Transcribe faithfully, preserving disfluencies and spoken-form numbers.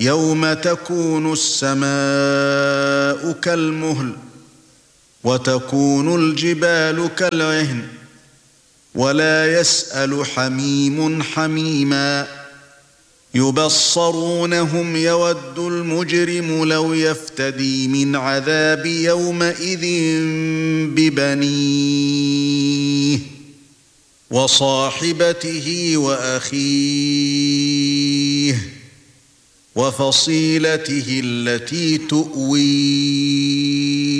يوم تكون السماء كالمهل وتكون الجبال كالعهن ولا يسأل حميم حميما يبصرونهم يود المجرم لو يفتدي من عذاب يومئذ ببنيه وصاحبته وأخيه وفصيلته التي تؤويه